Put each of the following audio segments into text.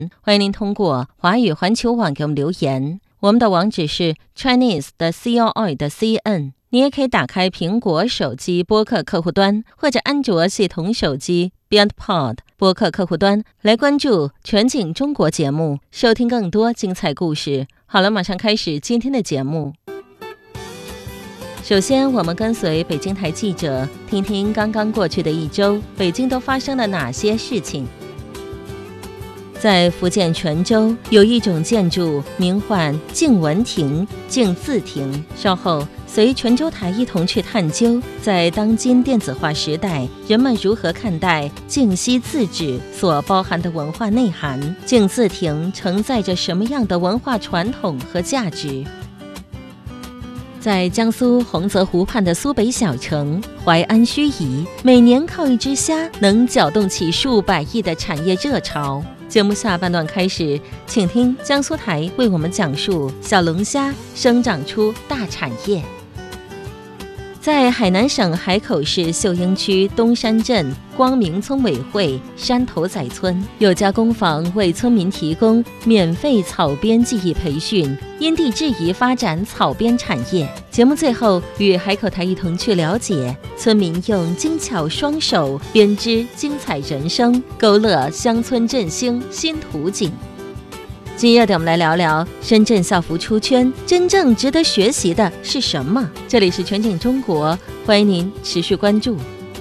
欢迎您通过华语环球网给我们留言，我们的网址是 chinese.coi.cn。你也可以打开苹果手机播客客户端或者安卓系统手机 BeyondPod 播客客户端来关注全景中国节目，收听更多精彩故事。好了，马上开始今天的节目。首先，我们跟随北京台记者，听听刚刚过去的一周，北京都发生了哪些事情。在福建泉州，有一种建筑名唤静文亭、静字亭。稍后，随泉州台一同去探究，在当今电子化时代，人们如何看待静息字纸所包含的文化内涵？静字亭承载着什么样的文化传统和价值？在江苏洪泽湖畔的苏北小城淮安盱眙，每年靠一只虾能搅动起数百亿的产业热潮。节目下半段开始，请听江苏台为我们讲述小龙虾生长出大产业。在海南省海口市秀英区东山镇光明村委会山头仔村，有家工坊为村民提供免费草编技艺培训，因地制宜发展草编产业。节目最后与海口台一同去了解村民用精巧双手编织精彩人生，勾勒乡村振兴新图景。今日的我们来聊聊深圳校服出圈，真正值得学习的是什么？这里是全景中国，欢迎您持续关注。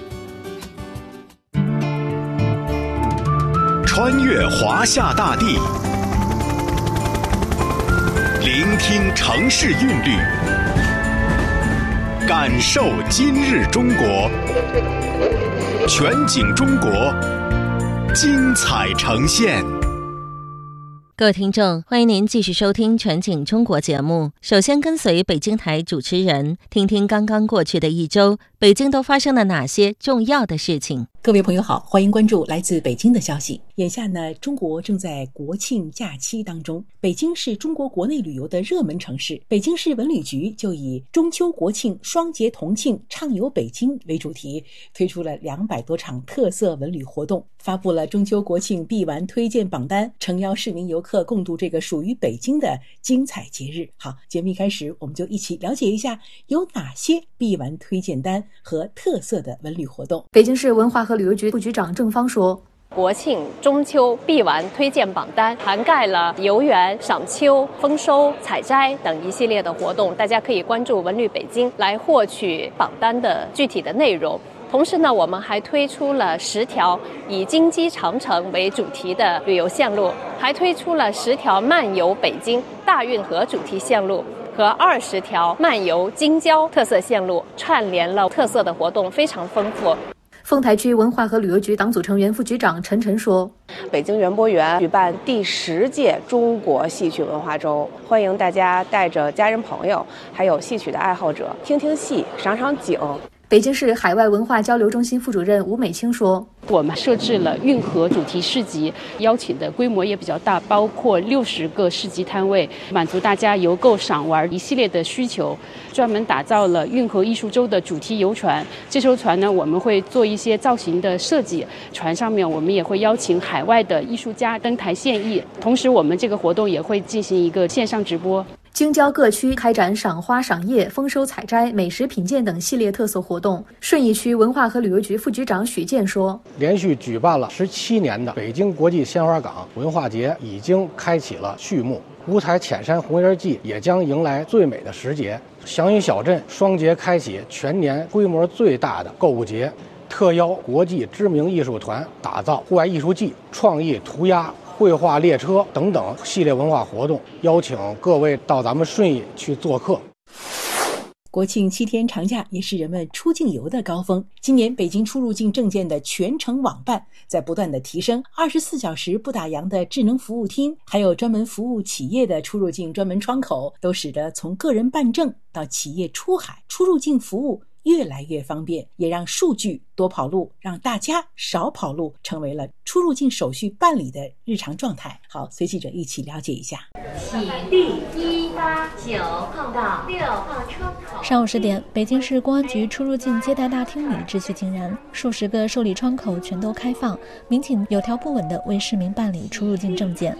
穿越华夏大地，聆听城市韵律，感受今日中国，全景中国，精彩呈现。 各位听众，欢迎您继续收听全景中国节目。首先跟随北京台主持人，听听刚刚过去的一周，北京都发生了哪些重要的事情。 各位朋友好，欢迎关注来自北京的消息。眼下呢，中国正在国庆假期当中，北京是中国国内旅游的热门城市。北京市文旅局就以中秋国庆双节同庆畅游北京为主题，推出了200多场特色文旅活动，发布了中秋国庆必玩推荐榜单，诚邀市民游客共度这个属于北京的精彩节日。好，节目一开始我们就一起了解一下有哪些必玩推荐单和特色的文旅活动。 北京市文化和旅游局副局长郑芳说， 国庆、中秋必玩推荐榜单涵盖了游园、赏秋、丰收、采摘等一系列的活动，大家可以关注文旅北京来获取榜单的具体的内容。同时呢，我们还推出了10条以金鸡长城为主题的旅游线路，还推出了10条漫游北京大运河主题线路和20条漫游京郊特色线路，串联了特色的活动，非常丰富。 丰台区文化和旅游局党组成员副局长陈晨说， 北京园博园举办第10届中国戏曲文化周，欢迎大家带着家人朋友还有戏曲的爱好者听听戏，赏赏景。 北京市海外文化交流中心副主任吴美清说， 我们设置了运河主题市集，邀请的规模也比较大，包括60个市集摊位，满足大家游购赏玩一系列的需求。专门打造了运河艺术周的主题游船，这艘船呢，我们会做一些造型的设计，船上面我们也会邀请海外的艺术家登台献艺，同时我们这个活动也会进行一个线上直播。 京郊各区开展赏花赏叶、丰收采摘、美食品鉴等系列特色活动。顺义区文化和旅游局副局长许健说， 连续举办了17年的北京国际鲜花港文化节已经开启了序幕，五彩浅山红叶季也将迎来最美的时节。祥云小镇双节开启全年规模最大的购物节，特邀国际知名艺术团打造户外艺术季、创意涂鸦、绘画列车等等系列文化活动，邀请各位到咱们顺义去做客。 国庆7天长假也是人们出境游的高峰。今年北京出入境证件的全程网办在不断的提升，24小时不打烊的智能服务厅，还有专门服务企业的出入境专门窗口，都使得从个人办证到企业出海出入境服务越来越方便，也让数据多跑路，让大家少跑路，成为了出入境手续办理的日常状态。好，随记者一起了解一下。 起立，189号到6号窗口。 上午10点，北京市公安局出入境接待大厅里秩序井然，数十个受理窗口全都开放，民警有条不紊地为市民办理出入境证件。